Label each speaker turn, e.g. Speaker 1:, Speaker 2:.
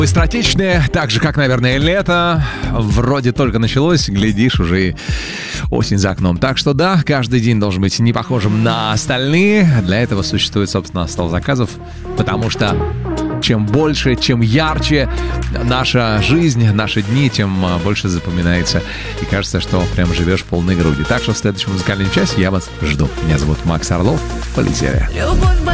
Speaker 1: Быстротечные, так же, как, наверное, лето. Вроде только началось, глядишь, уже и осень за окном. Так что да, каждый день должен быть не похожим на остальные. Для этого существует, собственно, стол заказов, потому что чем больше, чем ярче наша жизнь, наши дни, тем больше запоминается. И кажется, что прям живешь полной грудью. Так что в следующем музыкальном часе я вас жду. Меня зовут Макс Орлов. Полетели.